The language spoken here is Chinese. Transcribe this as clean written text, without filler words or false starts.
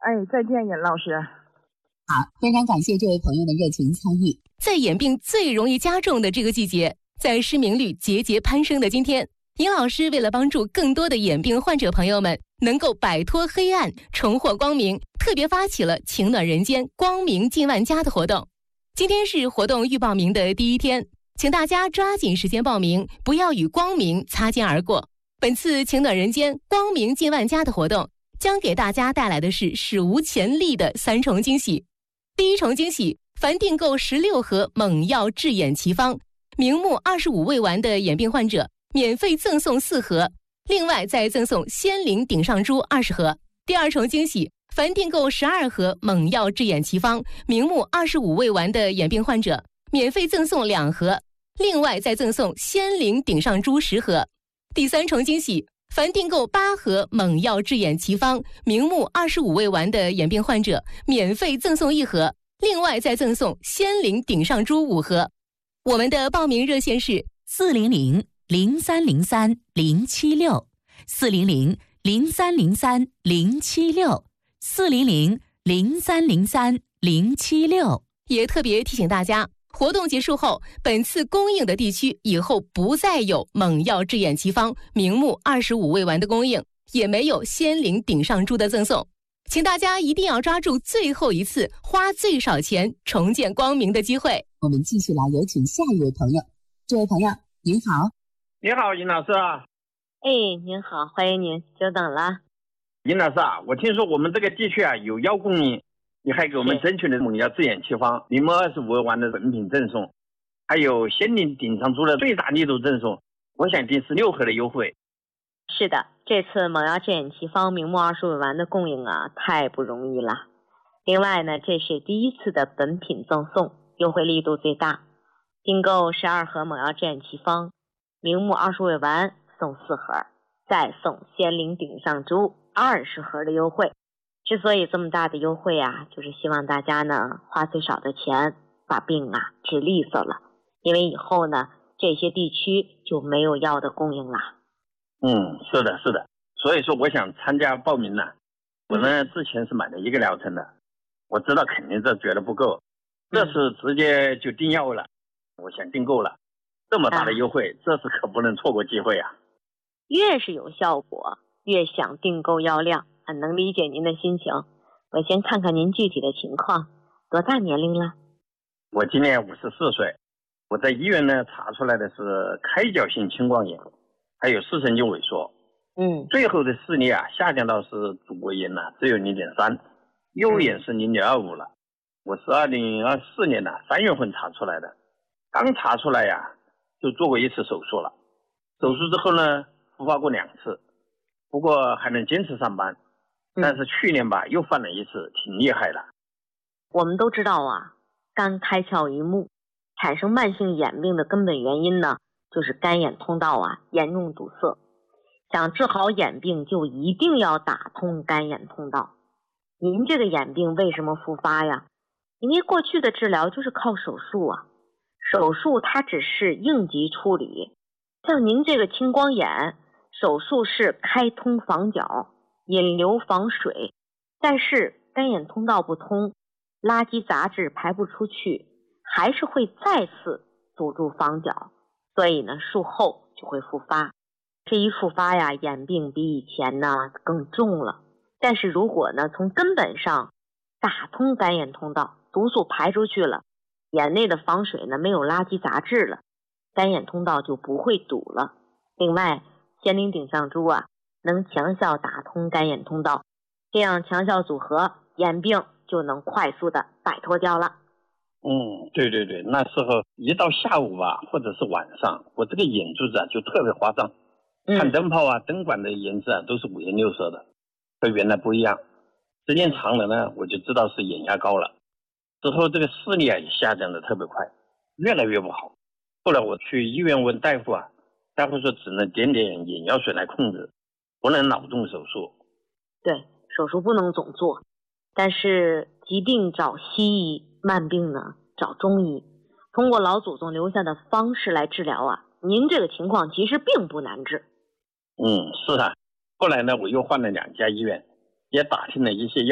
再见，尹老师。 好，非常感谢这位朋友的热情参与。 在眼病最容易加重的这个季节，在失明率节节攀升的今天，尹老师为了帮助更多的眼病患者朋友们能够摆脱黑暗，重获光明，特别发起了情暖人间光明近万家的活动。今天是活动预报名的第一天，请大家抓紧时间报名，不要与光明擦肩而过。本次情暖人间光明近万家的活动将给大家带来的是史无前例的3重惊喜。第一重惊喜，凡订购16盒猛药治眼奇方明目25味丸的眼病患者免费赠送4盒，另外再赠送仙灵顶上珠20盒。第二重惊喜，凡订购12盒猛药治眼奇方明目25味丸的眼病患者免费赠送2盒，另外再赠送仙灵顶上珠10盒。第三重惊喜，凡订购8盒猛药治眼奇方明目25味丸的眼病患者免费赠送1盒，另外再赠送仙灵顶上珠5盒。我们的报名热线是 400-0303-076，400-0303-076， 也特别提醒大家，活动结束后，本次供应的地区以后不再有猛药治眼奇方明目25味丸的供应，也没有仙灵顶上珠的赠送，请大家一定要抓住最后一次花最少钱重见光明的机会。 我们继续来有请下一位朋友。这位朋友您好。 你好，尹老师啊。 您好，欢迎您，久等了。 尹老师啊，我听说我们这个地区啊有药供应，你还给我们争取了猛药治眼奇方明目25味丸的本品赠送，还有仙灵顶上珠的最大力度赠送，我想定是6盒的优惠。 是的，这次猛药治眼奇方明目25味丸的供应啊，太不容易了。另外呢，这是第一次的本品赠送，优惠力度最大。订购12盒猛药治眼奇方明目25味丸送4盒，再送仙灵顶上珠20盒的优惠。之所以这么大的优惠啊，就是希望大家呢花最少的钱把病啊治利索了，因为以后呢这些地区就没有药的供应了。 是的，所以说我想参加报名了。我呢之前是买了1个疗程的，我知道肯定这绝对不够，这是直接就订药了，我想订购了，这么大的优惠，这是可不能错过机会啊。 越是有效果，越想订购药量，很能理解您的心情。我先看看您具体的情况，多大年龄了？ 我今年54岁，我在医院呢查出来的是开角性青光眼，还有视神经萎缩。最后的视力啊下降到是主播眼了，只有 0.3， 右眼是 0.25 了。我是2024年的3月份查出来的，刚查出来呀就做过1次手术了。手术之后呢复发过2次，不过还能坚持上班，但是去年吧又犯了1次，挺厉害的。 我们都知道啊，肝开窍于目，产生慢性眼病的根本原因呢就是肝眼通道啊严重堵塞。想治好眼病就一定要打通肝眼通道。您这个眼病为什么复发呀？因为过去的治疗就是靠手术啊，手术它只是应急处理。像您这个青光眼，手术是开通房角，引流防水，但是肝眼通道不通，垃圾杂质排不出去，还是会再次堵住房角，所以呢术后就会复发。这一复发呀，眼病比以前呢更重了。但是如果呢从根本上打通肝眼通道，毒素排出去了，眼内的防水呢没有垃圾杂质了，肝眼通道就不会堵了。另外仙灵顶上珠啊能强效打通肝眼通道，这样强效组合，眼病就能快速的摆脱掉了。 对，那时候一到下午吧或者是晚上，我这个眼珠子啊就特别夸张，看灯泡啊灯管的颜色啊都是5颜6色的，和原来不一样。时间长了呢我就知道是眼压高了，之后这个视力啊也下降的特别快，越来越不好。后来我去医院问大夫啊，大夫说只能点眼药水来控制，不能脑动手术。 对，手术不能总做，但是疾病找西医，慢病呢找中医，通过老祖宗留下的方式来治疗啊，您这个情况其实并不难治。 是啊，后来呢我又换了2家医院，也打听了一些药